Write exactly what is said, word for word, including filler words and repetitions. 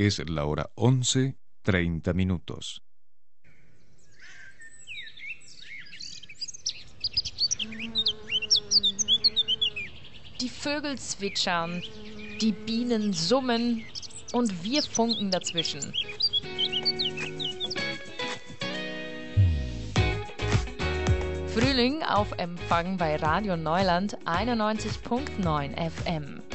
Es la hora once, treinta minutos. Die Vögel zwitschern, die Bienen summen und wir funken dazwischen. Frühling auf Empfang bei Radio Neuland einundneunzig Komma neun F M.